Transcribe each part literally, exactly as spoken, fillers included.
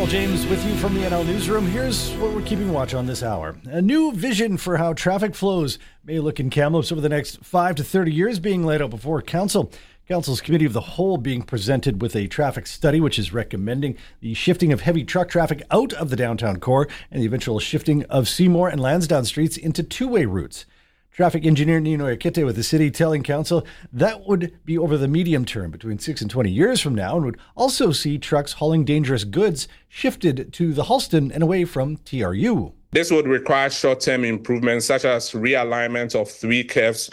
Paul James with you from the N L Newsroom. Here's what we're keeping watch on this hour. A new vision for how traffic flows may look in Kamloops over the next five to thirty years being laid out before Council. Council's Committee of the Whole being presented with a traffic study which is recommending the shifting of heavy truck traffic out of the downtown core and the eventual shifting of Seymour and Lansdowne streets into two-way routes. Traffic engineer Nino Yakite with the city telling council that would be over the medium term, between six and twenty years from now, and would also see trucks hauling dangerous goods shifted to the Halston and away from T R U. This would require short-term improvements such as realignment of three curves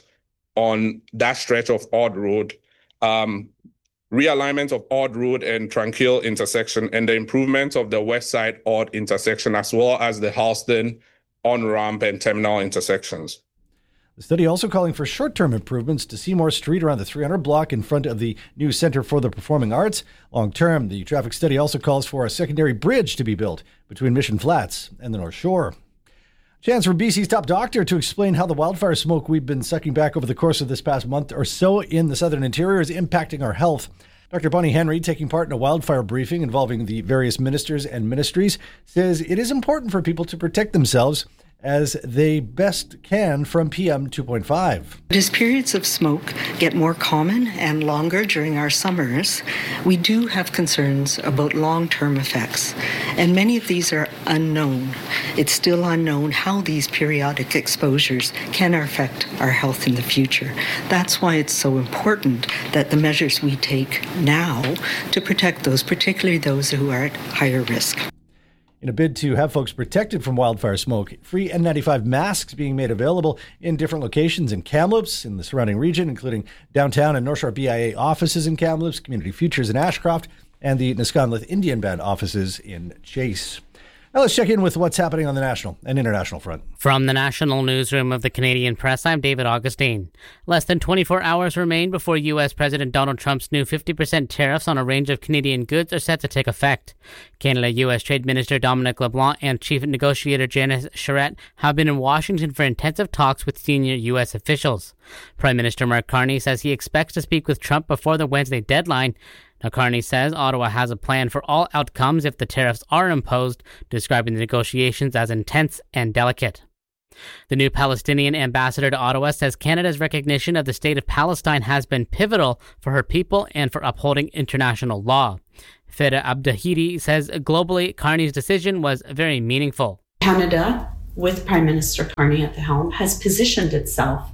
on that stretch of Odd Road, um, realignment of Odd Road and Tranquil intersection, and the improvement of the West Side Odd intersection, as well as the Halston on-ramp and terminal intersections. The study also calling for short-term improvements to Seymour Street around the three hundred block in front of the new Centre for the Performing Arts. Long-term, the traffic study also calls for a secondary bridge to be built between Mission Flats and the North Shore. Chance for B C's top doctor to explain how the wildfire smoke we've been sucking back over the course of this past month or so in the Southern Interior is impacting our health. Doctor Bonnie Henry, taking part in a wildfire briefing involving the various ministers and ministries, says it is important for people to protect themselves as they best can from P M two point five. As periods of smoke get more common and longer during our summers, we do have concerns about long-term effects, and many of these are unknown. It's still unknown how these periodic exposures can affect our health in the future. That's why it's so important that the measures we take now to protect those, particularly those who are at higher risk. In a bid to have folks protected from wildfire smoke, free N ninety-five masks being made available in different locations in Kamloops, in the surrounding region, including downtown and North Shore B I A offices in Kamloops, Community Futures in Ashcroft, and the Nisconlith Indian Band offices in Chase. Now let's check in with what's happening on the national and international front. From the National Newsroom of the Canadian Press, I'm David Augustine. Less than twenty-four hours remain before U S. President Donald Trump's new fifty percent tariffs on a range of Canadian goods are set to take effect. Canada-U S. Trade Minister Dominic LeBlanc and Chief Negotiator Janice Charette have been in Washington for intensive talks with senior U S officials. Prime Minister Mark Carney says he expects to speak with Trump before the Wednesday deadline. Now, Carney says Ottawa has a plan for all outcomes if the tariffs are imposed, describing the negotiations as intense and delicate. The new Palestinian ambassador to Ottawa says Canada's recognition of the state of Palestine has been pivotal for her people and for upholding international law. Feda Abdahidi says globally, Carney's decision was very meaningful. Canada, with Prime Minister Carney at the helm, has positioned itself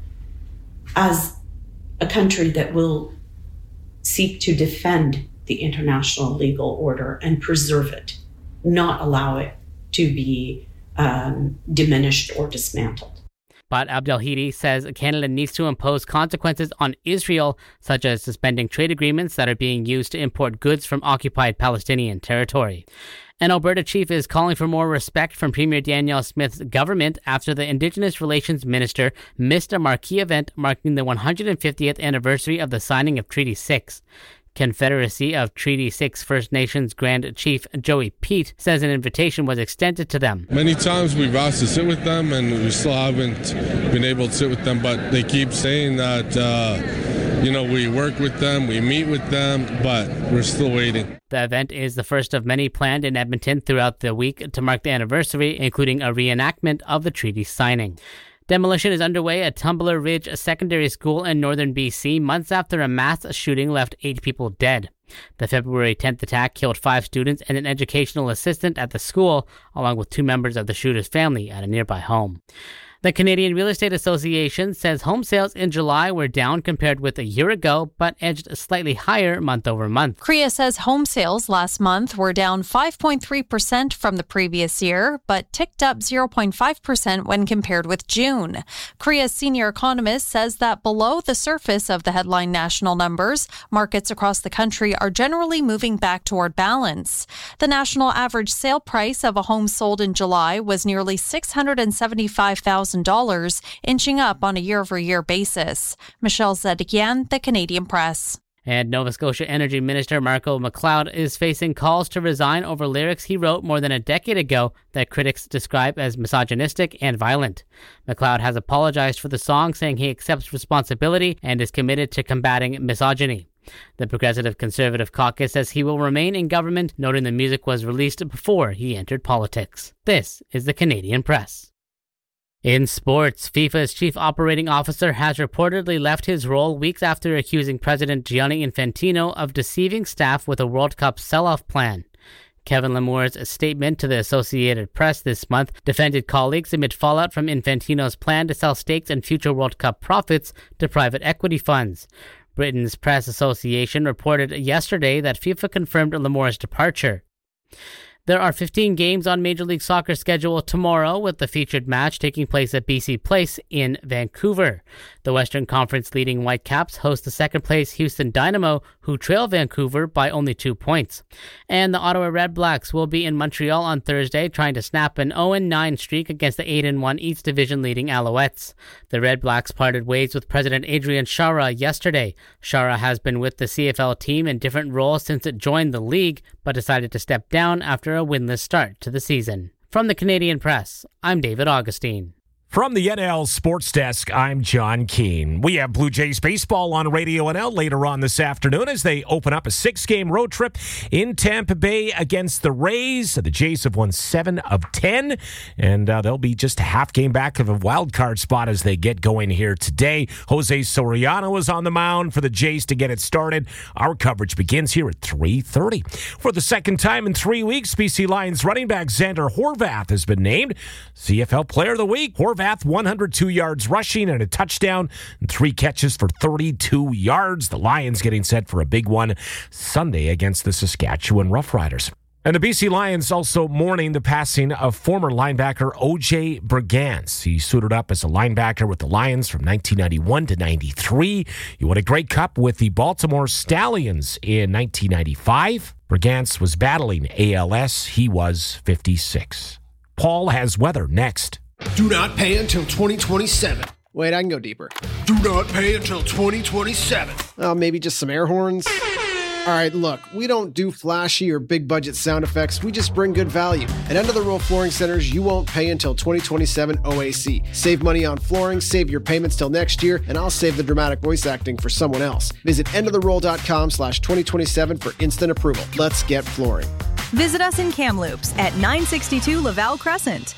as a country that will seek to defend the international legal order and preserve it, not allow it to be um, diminished or dismantled. But Abdelhidi says Canada needs to impose consequences on Israel, such as suspending trade agreements that are being used to import goods from occupied Palestinian territory. An Alberta chief is calling for more respect from Premier Danielle Smith's government after the Indigenous Relations Minister missed a marquee event marking the one hundred fiftieth anniversary of the signing of Treaty six. Confederacy of Treaty six First Nations Grand Chief Joey Pete says an invitation was extended to them. Many times we've asked to sit with them and we still haven't been able to sit with them, but they keep saying that, uh, you know, we work with them, we meet with them, but we're still waiting. The event is the first of many planned in Edmonton throughout the week to mark the anniversary, including a reenactment of the treaty signing. Demolition is underway at Tumbler Ridge Secondary School in northern B C, months after a mass shooting left eight people dead. The February tenth attack killed five students and an educational assistant at the school, along with two members of the shooter's family at a nearby home. The Canadian Real Estate Association says home sales in July were down compared with a year ago, but edged slightly higher month over month. C R E A says home sales last month were down five point three percent from the previous year, but ticked up zero point five percent when compared with June. C R E A's senior economist says that below the surface of the headline national numbers, markets across the country are generally moving back toward balance. The national average sale price of a home sold in July was nearly six hundred seventy-five thousand dollars, inching up on a year-over-year basis. Michelle Zedekian, The Canadian Press. And Nova Scotia Energy Minister Marco McLeod is facing calls to resign over lyrics he wrote more than a decade ago that critics describe as misogynistic and violent. McLeod has apologized for the song, saying he accepts responsibility and is committed to combating misogyny. The Progressive Conservative Caucus says he will remain in government, noting the music was released before he entered politics. This is the Canadian Press. In sports, FIFA's chief operating officer has reportedly left his role weeks after accusing President Gianni Infantino of deceiving staff with a World Cup sell-off plan. Kevin Lemoire's statement to the Associated Press this month defended colleagues amid fallout from Infantino's plan to sell stakes in future World Cup profits to private equity funds. Britain's Press Association reported yesterday that FIFA confirmed Lemoire's departure. There are fifteen games on Major League Soccer's schedule tomorrow, with the featured match taking place at B C Place in Vancouver. The Western Conference leading Whitecaps host the second-place Houston Dynamo, who trail Vancouver by only two points. And the Ottawa Redblacks will be in Montreal on Thursday, trying to snap an oh and nine streak against the eight and one East Division leading Alouettes. The Redblacks parted ways with President Adrian Chara yesterday. Chara has been with the C F L team in different roles since it joined the league, but decided to step down after a winless start to the season. From the Canadian Press, I'm David Augustine. From the N L Sports Desk, I'm John Keane. We have Blue Jays baseball on Radio N L later on this afternoon as they open up a six-game road trip in Tampa Bay against the Rays. The Jays have won seven of ten, and uh, they'll be just a half game back of a wild card spot as they get going here today. Jose Soriano is on the mound for the Jays to get it started. Our coverage begins here at three thirty. For the second time in three weeks, B C Lions running back Xander Horvath has been named C F L Player of the Week. Horvath one hundred two yards rushing and a touchdown and three catches for thirty-two yards. The Lions getting set for a big one Sunday against the Saskatchewan Roughriders. And the B C Lions also mourning the passing of former linebacker O J Brigance. He suited up as a linebacker with the Lions from nineteen ninety-one to ninety-three. He won a Grey Cup with the Baltimore Stallions in nineteen ninety-five. Brigance was battling A L S. He was fifty-six. Paul has weather next. Do not pay until twenty twenty-seven. Wait, I can go deeper. Do not pay until twenty twenty-seven. Oh, maybe just some air horns? All right, look, we don't do flashy or big budget sound effects. We just bring good value. At End of the Row Flooring Centers, you won't pay until twenty twenty-seven O A C. Save money on flooring, save your payments till next year, and I'll save the dramatic voice acting for someone else. Visit endoftheroll.com slash 2027 for instant approval. Let's get flooring. Visit us in Kamloops at nine sixty-two Laval Crescent.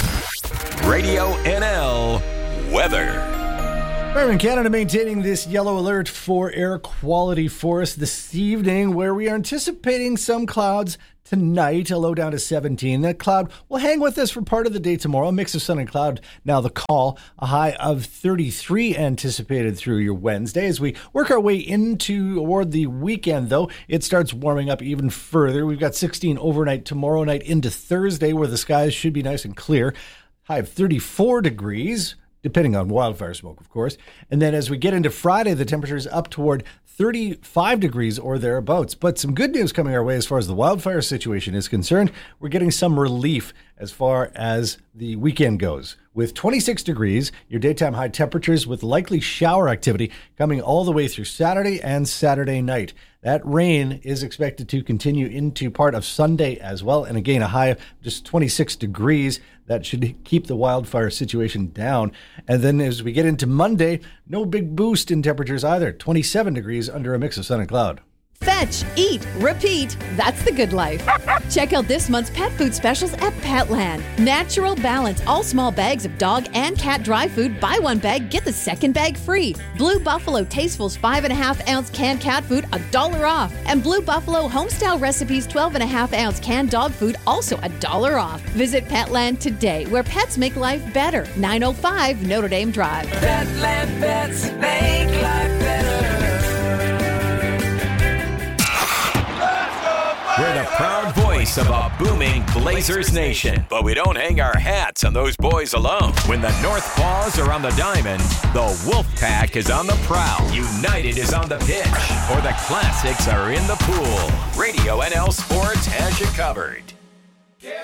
Radio N L weather. Environment Canada maintaining this yellow alert for air quality for us this evening, where we are anticipating some clouds tonight, a low down to seventeen. That cloud will hang with us for part of the day tomorrow. A mix of sun and cloud now the call. A high of thirty-three anticipated through your Wednesday. As we work our way into toward the weekend, though, it starts warming up even further. We've got sixteen overnight tomorrow night into Thursday, where the skies should be nice and clear. High of thirty-four degrees, depending on wildfire smoke, of course. And then as we get into Friday, the temperature is up toward thirty-five degrees or thereabouts. But some good news coming our way as far as the wildfire situation is concerned. We're getting some relief as far as the weekend goes. With twenty-six degrees, your daytime high temperatures with likely shower activity coming all the way through Saturday and Saturday night. That rain is expected to continue into part of Sunday as well. And again, a high of just twenty-six degrees. That should keep the wildfire situation down. And then as we get into Monday, no big boost in temperatures either. twenty-seven degrees under a mix of sun and cloud. Fetch, eat, repeat. That's the good life. Check out this month's pet food specials at Petland. Natural Balance. All small bags of dog and cat dry food. Buy one bag, get the second bag free. Blue Buffalo Tastefuls five and a half ounce canned cat food, a dollar off. And Blue Buffalo Homestyle Recipes twelve and a half ounce canned dog food, also a dollar off. Visit Petland today, where pets make life better. nine oh five Notre Dame Drive. Petland pets make life better. We're the proud voice of a booming Blazers nation, but we don't hang our hats on those boys alone. When the North Paws are on the diamond, the Wolf Pack is on the prowl, United is on the pitch, or the Classics are in the pool. Radio N L Sports has you covered.